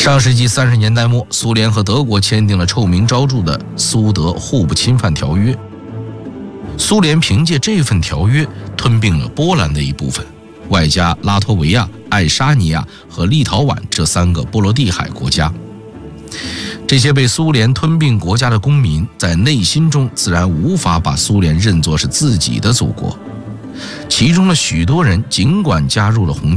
上世纪30年代末，苏联和德国签订了臭名昭著的苏德互不侵犯条约。苏联凭借这份条约吞并了波兰的一部分，外加拉脱维亚、爱沙尼亚和立陶宛这3个波罗的海国家。这些被苏联吞并国家的公民在内心中自然无法把苏联认作是自己的祖国，其中的许多人尽管加入了红